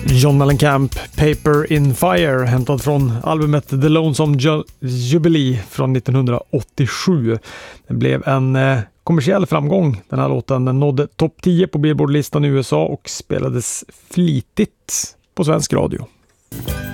John Mellencamp, Paper in Fire, hämtad från albumet The Lonesome Jubilee från 1987. Det blev en kommersiell framgång. Den här låten nådde topp 10 på Billboard-listan i USA och spelades flitigt på svensk radio.